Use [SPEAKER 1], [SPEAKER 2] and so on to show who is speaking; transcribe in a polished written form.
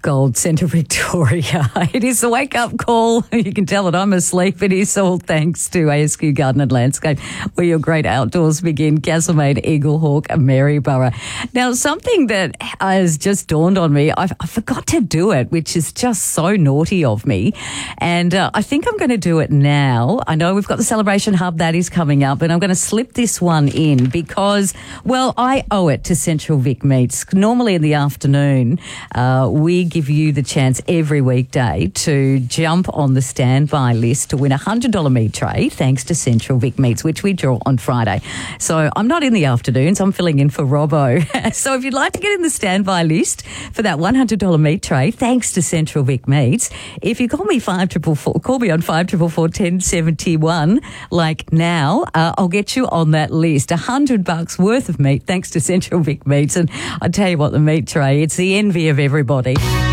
[SPEAKER 1] Gold, Central Victoria. It is the wake-up call. You can tell that I'm asleep. It is all thanks to ASQ Garden and Landscape, where your great outdoors begin. Castlemaine, Eaglehawk and Maryborough. Now, something that has just dawned on me, I forgot to do it, which is just so naughty of me. And I think I'm going to do it now. I know we've got the Celebration Hub that is coming up, and I'm going to slip this one in because, well, I owe it to Central Vic Meats. Normally in the afternoon, we give you the chance every weekday to jump on the standby list to win a $100 meat tray thanks to Central Vic Meats, which we draw on Friday. So I'm not in the afternoons. I'm filling in for Robbo. So if you'd like to get in the standby list for that $100 meat tray, thanks to Central Vic Meats, if you call me 5444, call me on 5444 1071, like now, I'll get you on that list. $100 worth of meat thanks to Central Vic Meats. And I tell you what, the meat tray, it's the envy of everybody.